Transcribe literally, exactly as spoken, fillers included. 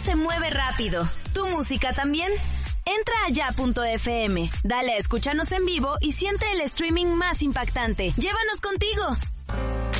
se mueve rápido. ¿Tu música también? Entra a ya punto efe eme, dale a escúchanos en vivo y siente el streaming más impactante. ¡Llévanos contigo!